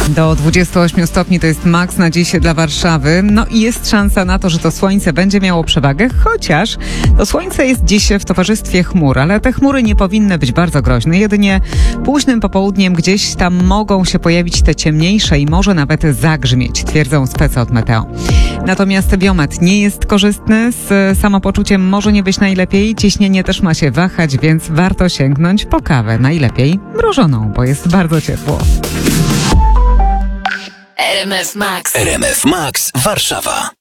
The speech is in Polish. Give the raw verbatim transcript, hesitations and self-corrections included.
Do dwudziestu ośmiu stopni to jest maks na dziś dla Warszawy. No i jest szansa na to, że to słońce będzie miało przewagę, chociaż to słońce jest dziś w towarzystwie chmur, ale te chmury nie powinny być bardzo groźne. Jedynie późnym popołudniem gdzieś tam mogą się pojawić te ciemniejsze i może nawet zagrzmieć, twierdzą specy od meteo. Natomiast biometr nie jest korzystny, z samopoczuciem może nie być najlepiej, ciśnienie też ma się wahać, więc warto sięgnąć po kawę, najlepiej mrożoną, bo jest bardzo ciepło. R M F Max. R M F Max Warszawa.